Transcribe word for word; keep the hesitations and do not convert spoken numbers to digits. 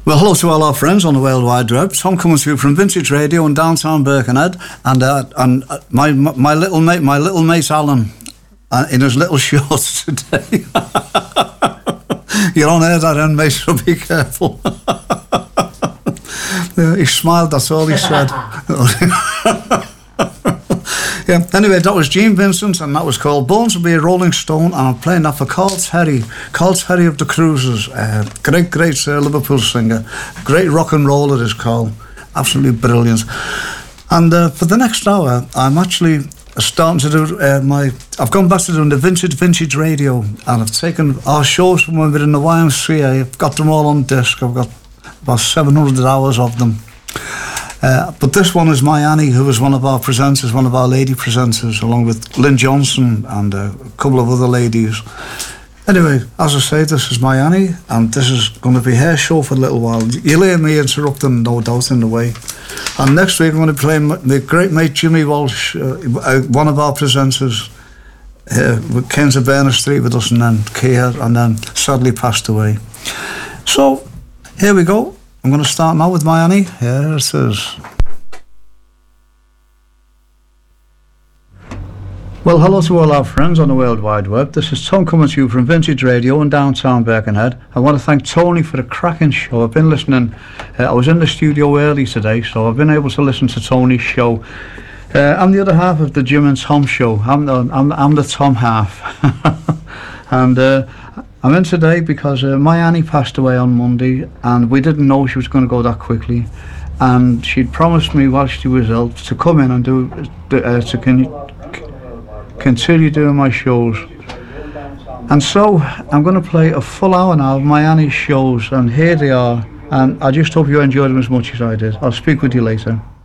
Well, hello to all our friends on the World Wide Web. Tom coming through from Vintage Radio in downtown Birkenhead, and uh, and uh, my my little mate, my little mate Alan, uh, in his little shorts today. You're on air, that end, mate, so be careful. Yeah, he smiled. That's all he said. Yeah. Anyway, that was Gene Vincent, and that was called Born to be a Rolling Stone, and I'm playing that for Carl Terry. Carl Terry of the Cruisers. Uh, great, great uh, Liverpool singer. Great rock and roller is Carl. Absolutely brilliant. And uh, for the next hour, I'm actually starting to do uh, my... I've gone back to doing the Vintage Vintage Radio, and I've taken our shows from when we were in the Y M C A. I've got them all on disc. I've got about seven hundred hours of them. Uh, but this one is my Annie, who was one of our presenters, one of our lady presenters, along with Lynn Johnson and uh, a couple of other ladies. Anyway, as I say, this is my Annie, and this is going to be her show for a little while. You'll hear me interrupting, no doubt, in the way. And next week I'm going to play my, my great mate Jimmy Walsh, uh, uh, one of our presenters, uh, with Kens of Berners Street with us, and then Keir, and then sadly passed away. So, here we go. I'm going to start now with my Annie. Here it is. Well, hello to all our friends on the World Wide Web. This is Tom coming to you from Vintage Radio in downtown Birkenhead. I want to thank Tony for a cracking show. I've been listening. Uh, I was in the studio early today, so I've been able to listen to Tony's show. Uh, I'm the other half of the Jim and Tom show. I'm the, I'm, I'm the Tom half. and... Uh, I'm in today because uh, my Annie passed away on Monday, and we didn't know she was going to go that quickly, and she'd promised me while she was ill to come in and do uh, to con- continue doing my shows. And so I'm going to play a full hour now of my Annie's shows, and here they are, and I just hope you enjoyed them as much as I did. I'll speak with you later.